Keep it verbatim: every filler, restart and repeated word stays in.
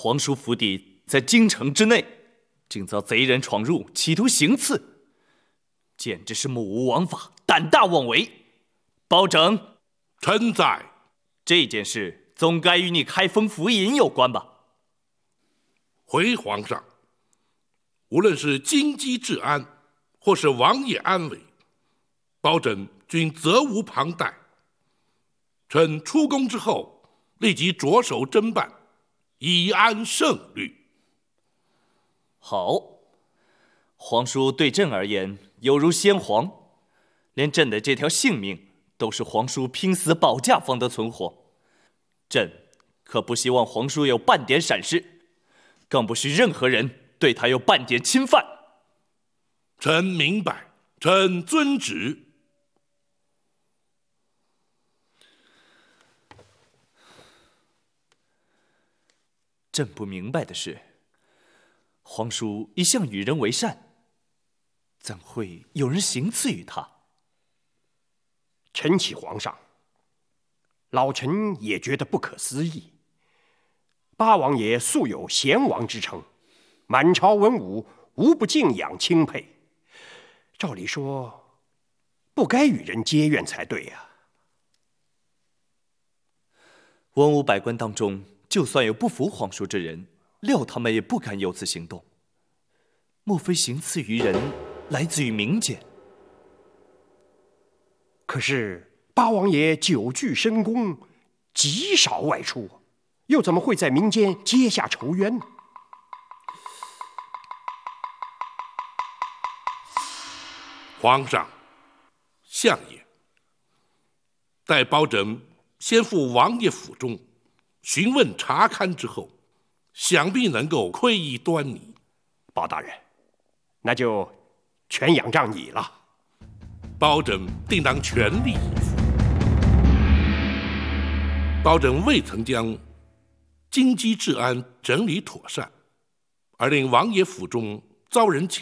皇叔府邸在京城之内，竟遭贼人闯入，企图行刺，简直是目无王法，胆大妄为。包拯， 臣在。 这件事总该与你开封府尹有关吧？ 回皇上，无论是京畿治安，或是王爷安危，包拯均责无旁贷。臣出宫之后，立即着手侦办，以安圣律。 好，皇叔对朕而言犹如先皇，连朕的这条性命都是皇叔拼死保驾方得存活。朕可不希望皇叔有半点闪失，更不许任何人对他有半点侵犯。 臣明白，臣遵旨。 朕不明白的是，皇叔一向与人为善，怎会有人行刺于他？ 臣启皇上，老臣也觉得不可思议。八王爷素有贤王之称，满朝文武无不敬仰钦佩，照理说不该与人结怨才对呀、啊。 文武百官当中，就算有不服皇叔之人，料他们也不敢有此行动。莫非行刺于人来自于民间？ 可是八王爷久居深宫，极少外出，又怎么会在民间结下仇冤呢？ 皇上，相爷，待包拯先赴王爷府中询问查勘之后，想必能够窥一端倪。 包大人，那就全仰仗你了。 包拯定当全力以赴。包拯未曾将京畿治安整理妥善，而令王爷府中遭人抢